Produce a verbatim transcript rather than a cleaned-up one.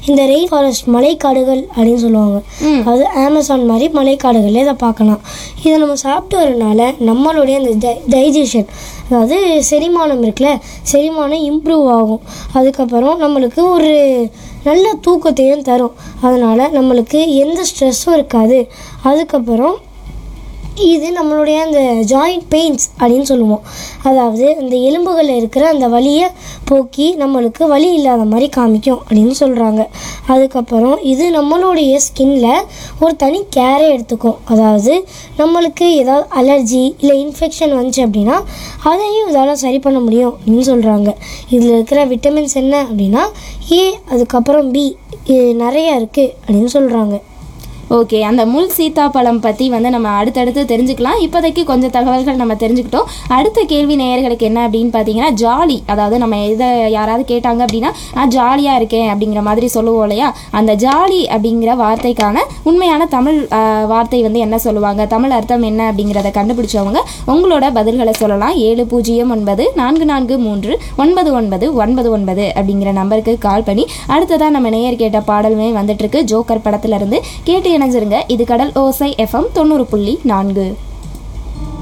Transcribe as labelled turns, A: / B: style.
A: இந்த rain forest மலைக்காடுகள் அப்படின்னு சொல்லுவாங்க. அது அமேசான் மாதிரி மலைக்காடுகளே இதை பார்க்கலாம். இதை நம்ம சாப்பிட்டு வரனால நம்மளுடைய அந்த டை டைஜஷன் அதாவது செரிமானம் இருக்குல்ல, செரிமானம் இம்ப்ரூவ் ஆகும். அதுக்கப்புறம் நம்மளுக்கு ஒரு நல்ல தூக்கத்தையும் தரும். அதனால் நம்மளுக்கு எந்த ஸ்ட்ரெஸ்ஸும் இருக்காது. அதுக்கப்புறம் இது நம்மளுடைய அந்த ஜாயிண்ட் பெயின்ஸ் அப்படின்னு சொல்லுவோம். அதாவது அந்த எலும்புகளில் இருக்கிற அந்த வலியை போக்கி நம்மளுக்கு வலி இல்லாத மாதிரி காமிக்கும் அப்படின்னு சொல்கிறாங்க. அதுக்கப்புறம் இது நம்மளுடைய ஸ்கின்ல ஒரு தனி கேரே எடுத்துக்கும். அதாவது நம்மளுக்கு ஏதாவது அலர்ஜி இல்லை இன்ஃபெக்ஷன் வந்துச்சு அப்படின்னா அதையும் இதால் சரி பண்ண முடியும் அப்படின்னு சொல்கிறாங்க. இதில் இருக்கிற விட்டமின்ஸ் என்ன அப்படின்னா ஏ, அதுக்கப்புறம் பி நிறையா இருக்குது அப்படின்னு சொல்கிறாங்க.
B: ஓகே, அந்த முள் சீத்தாப்பழம் பற்றி வந்து நம்ம அடுத்தடுத்து தெரிஞ்சுக்கலாம். இப்போதைக்கு கொஞ்சம் தகவல்கள் நம்ம தெரிஞ்சுக்கிட்டோம். அடுத்த கேள்வி நேயர்களுக்கு என்ன அப்படின்னு பார்த்தீங்கன்னா, ஜாலி, அதாவது நம்ம இதை யாராவது கேட்டாங்க அப்படின்னா நான் ஜாலியாக இருக்கேன் அப்படிங்கிற மாதிரி சொல்லுவோம் இல்லையா, அந்த ஜாலி அப்படிங்கிற வார்த்தைக்கான உண்மையான தமிழ் வார்த்தை வந்து என்ன சொல்லுவாங்க, தமிழ் அர்த்தம் என்ன அப்படிங்கிறத கண்டுபிடிச்சவங்க உங்களோட பதில்களை சொல்லலாம். ஏழு பூஜ்ஜியம் ஒன்பது நான்கு நான்கு மூன்று ஒன்பது ஒன்பது ஒன்பது ஒன்பது அப்படிங்கிற நம்பருக்கு கால் பண்ணி அடுத்ததான் நம்ம நேயர் கேட்ட பாடலுமே வந்துட்டு இருக்கு. ஜோக்கர் படத்துல இருந்து கேட்டு இணைஞ்சிருங்க. இது கடல் ஓசை எஃப்எம் தொண்ணூறு புள்ளி நான்கு.